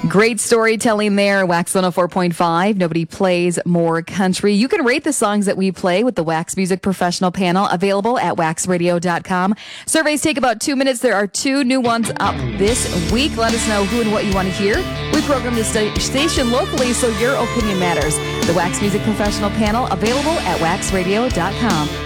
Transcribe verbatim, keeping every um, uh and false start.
Great storytelling there, Wax one oh four point five. Nobody plays more country. You can rate the songs that we play with the Wax Music Professional Panel, available at wax radio dot com. Surveys take about two minutes. There are two new ones up this week. Let us know who and what you want to hear. We program the sta- station locally, so your opinion matters. The Wax Music Professional Panel, available at wax radio dot com.